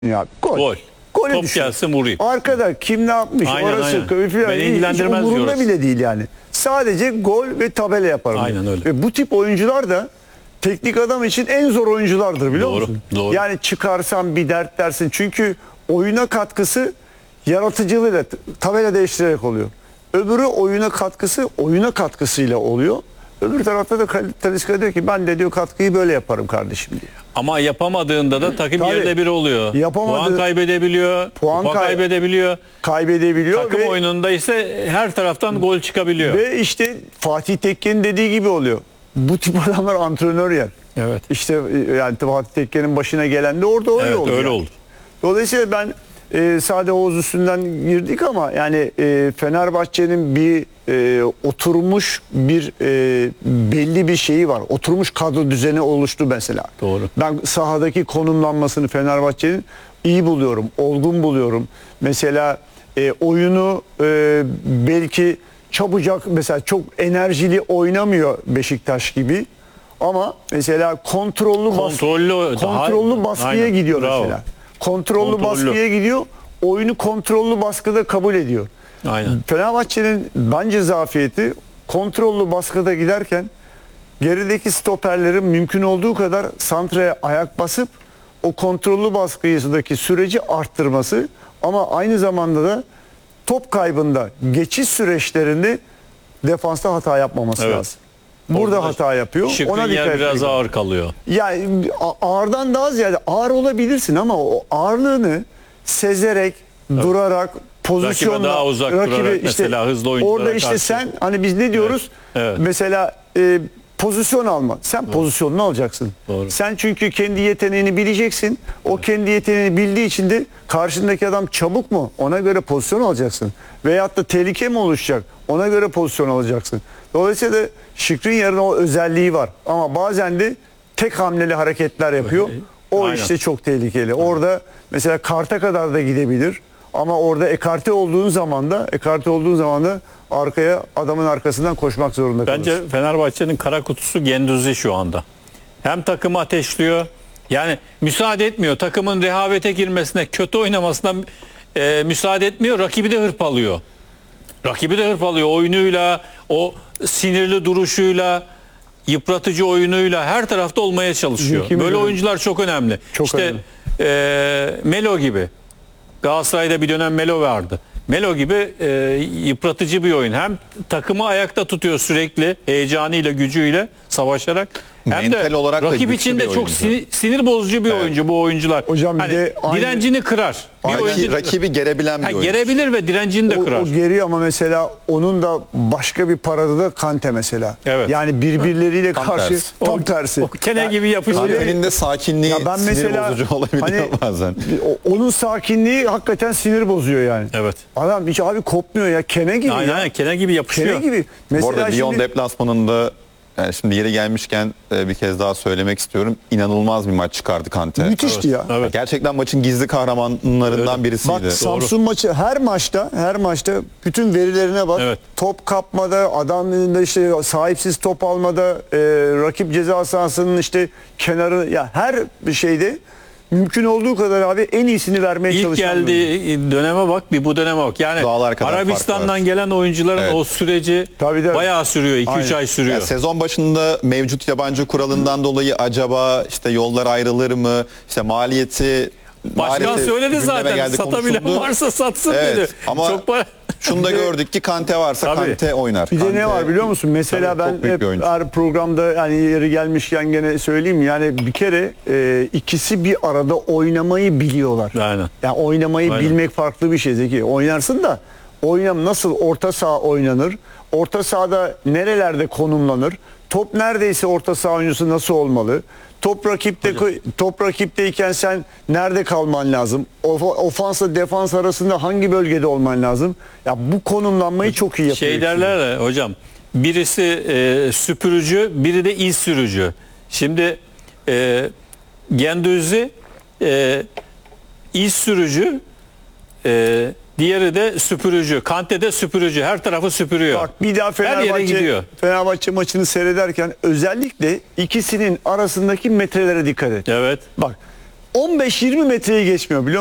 Ya Gol. Golü Top düşün. gelsin vurayım. Arkada kim ne yapmış Aynen, orası aynen. falan Beni hiç ilgilendirmez umurunda diyoruz. bile değil yani. Sadece gol ve tabela yaparım. Aynen öyle. Ve bu tip oyuncular da teknik adam için en zor oyunculardır biliyor Doğru, musun? doğru. Yani çıkarsan bir dert dersin. Çünkü oyuna katkısı yaratıcılığıyla tabela değiştirerek oluyor. Öbürü oyuna katkısıyla oluyor. Öbür tarafta da Talisca diyor ki ben de diyor katkıyı böyle yaparım kardeşim diyor. Ama yapamadığında da takım Tabii. yerinde bir oluyor. Yapamadı- Puan kaybedebiliyor. Kupa kaybedebiliyor. Kaybedebiliyor Takım ve oyununda ise her taraftan gol çıkabiliyor. Ve işte Fatih Tekke'nin dediği gibi oluyor. Bu tip adamlar antrenör yer. Evet. İşte yani Fatih Tekke'nin başına gelen de orada öyle Evet, oldu. öyle yani. oldu. Dolayısıyla ben sade Oğuz üstünden girdik ama yani Fenerbahçe'nin bir oturmuş bir belli bir şeyi var. Oturmuş kadro düzeni oluştu mesela. Doğru. Ben sahadaki konumlanmasını Fenerbahçe'nin iyi buluyorum, olgun buluyorum. Mesela oyunu belki çabucak mesela çok enerjili oynamıyor Beşiktaş gibi. Ama mesela kontrollü baskıya Aynen, gidiyor bravo. mesela. Kontrollü Kontrollü. baskıya gidiyor. Oyunu kontrollü baskıda kabul ediyor. Aynen. Fenerbahçe'nin bence zafiyeti kontrollü baskıda giderken gerideki stoperlerin mümkün olduğu kadar santraya ayak basıp o kontrollü baskıdaki süreci arttırması ama aynı zamanda da top kaybında geçiş süreçlerinde defansta hata yapmaması Evet. lazım. Burada Orada hata yapıyor. Ona Şükrü dikkat yer etmek biraz lazım. ağır kalıyor. Yani ağırdan daha ziyade ağır olabilirsin ama o ağırlığını sezerek, durarak, pozisyonla Rakibe daha uzak durarak mesela hızlı oyunculara orada işte karşı. sen hani biz ne diyoruz? Evet. Mesela pozisyon alma. Sen pozisyonunu alacaksın. Doğru. Sen çünkü kendi yeteneğini bileceksin. O kendi yeteneğini bildiği için de karşındaki adam çabuk mu? Ona göre pozisyon alacaksın. Veyahut da tehlike mi oluşacak? Ona göre pozisyon alacaksın. Dolayısıyla da Şükrü'nün yerine o özelliği var. Ama bazen de tek hamleli hareketler yapıyor. O Aynen. işte çok tehlikeli. Orada mesela karta kadar da gidebilir. Ama orada ekarte olduğun zaman da arkaya adamın arkasından koşmak zorunda kalırsın. Bence Fenerbahçe'nin kara kutusu Gendüzi şu anda. Hem takımı ateşliyor. Yani müsaade etmiyor. Takımın rehavete girmesine, kötü oynamasına müsaade etmiyor. Rakibi de hırpalıyor. Oyunuyla, o sinirli duruşuyla, yıpratıcı oyunuyla her tarafta olmaya çalışıyor. Zeki Böyle Müren. oyuncular çok önemli. Çok işte Melo gibi. Galatasaray'da bir dönem Melo vardı. Melo gibi yıpratıcı bir oyun. Hem takımı ayakta tutuyor sürekli heyecanıyla, gücüyle savaşarak. Hem Mental de olarak da rakip güçlü için de bir çok oyuncu. sinir bozucu bir oyuncu bu oyuncular. Hocam bir de aynı- direncini kırar. Bir oyuncu Rakibi gerebilen bir oyuncu. gerebilir ve direncini de kırar. O geriyor ama mesela onun da başka bir parada da Kante mesela. Evet. Yani birbirleriyle Tam karşı tersi. tam tersi. O kene gibi yapışıyor. Kante'nin de sakinliği Ya ben sinir mesela bozucu olabiliyor hani bazen. onun sakinliği hakikaten sinir bozuyor yani. Evet. Adam hiç abi kopmuyor ya kene gibi Aynen, ya. aynen kene gibi yapışıyor. Kene gibi. Bu Mesela arada Lyon şimdi deplasmanında yani şimdi yeri gelmişken bir kez daha söylemek istiyorum. İnanılmaz bir maç çıkardı Kante. müthişti ya. Evet. Gerçekten maçın gizli kahramanlarından birisiydi. Bak Samsun maçı her maçta bütün verilerine bak. Evet. Top kapmada, adamın işte sahipsiz top almada, rakip ceza sahasının işte kenarı ya her bir şeyde mümkün olduğu kadar abi en iyisini vermeye İlk çalışan. geldiği döneme bak, bir bu döneme bak. Yani Dağlar kadar fark Arabistan'dan var. gelen oyuncuların Evet. o süreci Tabii. bayağı sürüyor. 2-3 Aynen. ay sürüyor. Ya sezon başında mevcut yabancı kuralından dolayı acaba işte yollar ayrılır mı? İşte maliyeti Başkan söyledi gündeme zaten. geldi, Satabilen konuşuldu. varsa satsın Evet, dedi. ama Çok para... Şunu da gördük ki Kante varsa Tabii. Kante oynar. Bir de Kante- ne var biliyor musun? Mesela Tabii, çok ben büyük hep bir oyuncu. her programda yani yeri gelmişken gene söyleyeyim yani bir kere ikisi bir arada oynamayı biliyorlar. Aynen. Yani oynamayı Aynen. bilmek farklı bir şey Zeki. Oynarsın da nasıl orta saha oynanır? Orta sahada nerelerde konumlanır? Top neredeyse orta saha oyuncusu nasıl olmalı? Top rakipteyken sen nerede kalman lazım? Ofansla defans arasında hangi bölgede olman lazım? Ya bu konumlanmayı çok iyi yapıyor. Şey derler ya hocam, birisi süpürücü, biri de iz sürücü. Şimdi Gendüzi iz sürücü, diğeri de süpürücü. Kante de süpürücü. Her tarafı süpürüyor. Bak bir daha Her yere gidiyor. Fenerbahçe maçını seyrederken özellikle ikisinin arasındaki metrelere dikkat et. Evet. Bak 15-20 metreyi geçmiyor biliyor